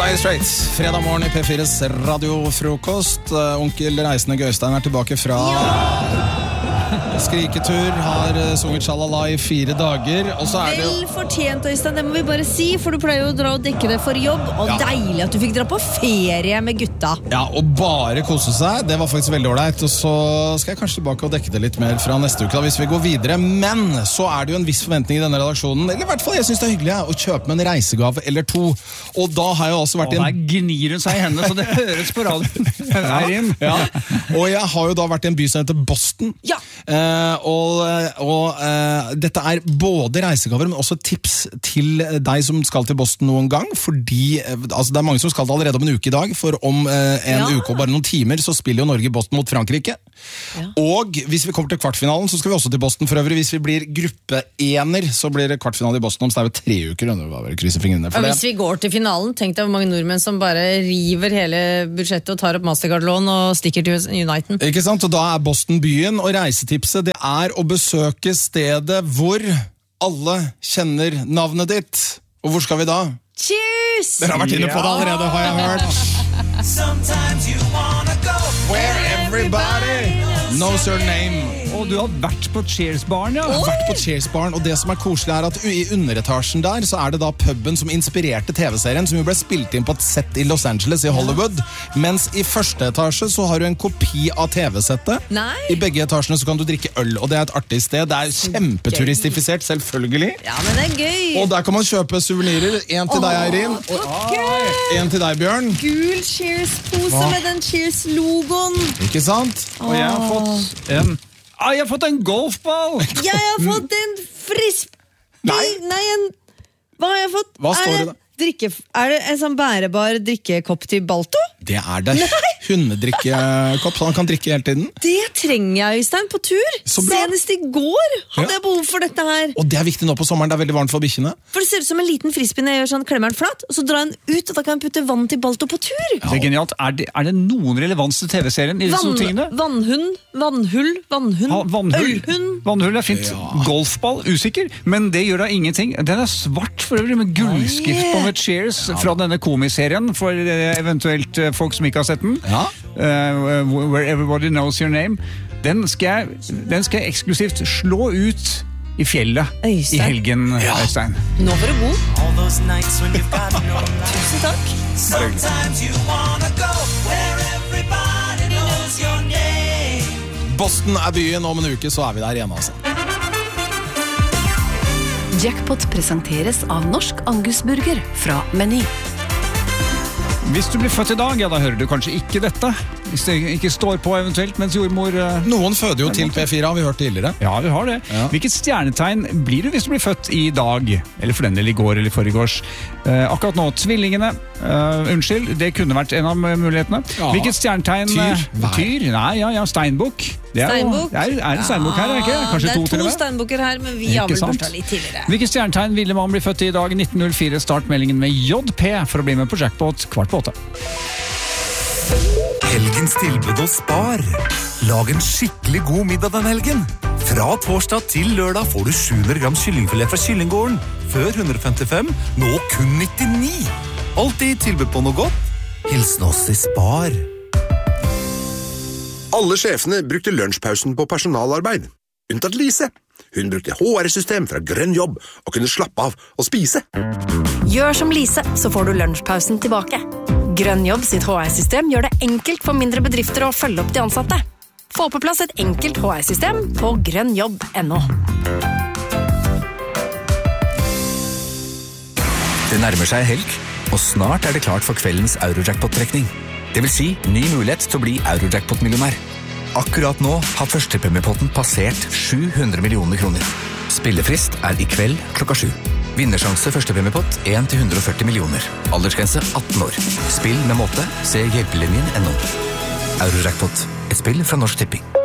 Dire Straits, fredag morgen I P4s radiofrokost. Onkel Reisende Gøystein tilbake fra skriketur, har sunget Shalala I 4 dager, og så det Vel fortjent, Øystein, det må vi bare si, for du pleier jo å dra og dekke det for jobb, og deilig at du fikk dra på ferie med gutta. Ja, og bare kose seg, det var faktisk veldig ordentlig, og så skal jeg kanskje tilbake og dekke det litt mer fra neste uke da, hvis vi går videre, men så det jo en viss forventning I denne redaksjonen, eller I hvert fall jeg synes det hyggelig å kjøpe med en reisegave eller to, og da har jeg også vært der gnir hun seg I henne, så det høres på radioen. Ja. Og jeg har jo da vært I en by som heter Boston. Ja. Dette både reisegaver, men også tips til deg som skal til Boston noen gang, fordi altså det mange som skal allerede om en uke I dag, for om en uke og bare noen timer så spiller jo Norge Boston mot Frankrike. Og hvis vi kommer til kvartfinalen, så skal vi også til Boston for øvrig. Hvis vi blir gruppe-ener, så blir det kvartfinale I Boston om så det jo 3 uker. Og hvis vi går til finalen, tenk deg hvor mange nordmenn som bare river hele budsjettet og tar opp Mastercard-lån og stikker til Uniten. Ikke sant? Og da Boston byen, og reisetipset det å besøke stedet hvor alle kjenner navnet ditt. Og hvor skal vi da? Cheers! Dere har vært inne på det allerede, har jeg hørt. Sometimes you wanna go where everybody knows your name. Og du har vært på Cheers-baren, ja. Jeg har vært på Cheers-baren, og det som koselig at I underetasjen der, så det da puben som inspirerte TV-serien, som jo ble spilt inn på et sett I Los Angeles I Hollywood, mens I første etasje så har du en kopi av TV-settet. I begge etasjene så kan du drikke øl, og det et artig sted. Det kjempeturistifisert, selvfølgelig. Ja, men det gøy. Og der kan man kjøpe souvenirer. En til deg, Eirin. En til deg, Bjørn. Gul Cheers-pose med den Cheers-logoen. Ikke sant? Og jeg har fått jeg har fått en golfball! Jeg har fått en Hva har jeg fått? Hva står det da? Det en sånn bærebar drikkekopp til Balto? Det det. Hundedrikkekopp, så han kan drikke hele tiden. Det trenger jeg, Øystein, på tur. Senest I går hadde jeg behov for dette her. Og det viktig nå på sommeren, det veldig varmt for bikkjene. For det ser ut som en liten frisbee når jeg gjør sånn, klemmer den flat, og så drar den ut, og da kan jeg putte vann til Balto på tur. Det genialt. Det noen relevans til TV-serien I disse to tingene? Vannhund, ølhund. Vannhull fint. Golfball, usikker, men det gjør da ingenting. Den svart for øvrig med gullskrift på Cheers fra denne komiserien for eventuelt folk som ikke har sett den. Where Everybody Knows Your Name. Den skal jeg eksklusivt slå ut I fjellet I helgen, Øystein. Nå var du god. Tusen takk. Boston byen, om en uke så vi der igjen, altså. Jackpot presenteres av Norsk Angusburger fra Meny. Hvis du blir født I dag, da hører du kanskje ikke dette. Hvis det ikke står på eventuelt, mens jordmor... Noen føder jo til P4, har vi hørt tidligere. Ja, vi har det. Hvilket stjernetegn blir du hvis du blir født I dag? Eller for den del I går eller forrigårs? Akkurat nå, tvillingene. Unnskyld, det kunne vært en av mulighetene. Hvilket stjernetegn... Tyr? Nei, Steinbukk. Steinbukk? Det en steinbukk her, ikke? Kanskje det 2 til og med? Det 2 steinbukker her, men vi har vel bursdag litt tidligere. Hvilket stjernetegn ville man bli født I dag? 1904, start meldingen med JP for å bli med på Jackpot 7:15. Helgens tilbud hos Spar. Lag en skikkelig god middag den helgen. Fra torsdag til lørdag får du 700 gram kyllingfilet fra Kyllinggården. Før 155, nå kun 99. Alltid tilbud på noe godt. Hilsen oss I Spar. Alle sjefene brukte lunsjpausen på personalarbeid. Unntatt Lise. Hun brukte HR-system fra Grønn Jobb og kunne slappe av og spise. Gjør som Lise, så får du lunsjpausen tilbake. Grønn Jobb sitt HR-system gjør det enkelt for mindre bedrifter å følge opp de ansatte. Få på plass et enkelt HR-system på grønnjobb.no. Det nærmer seg helg, og snart det klart for kveldens Eurojackpot-trekning. Det vil si ny mulighet til å bli Eurojackpot-millionær. Akkurat nå har førstepremiepotten passert 700 millioner kroner. Spillefrist I kveld klokka 7. Vinnersjanse førstepremiepott 1 til 140 millioner. Aldersgrense 18 år. Spill med måte. Se hjelpelinjen.no. Eurojackpot. Et spill fra Norsk Tipping.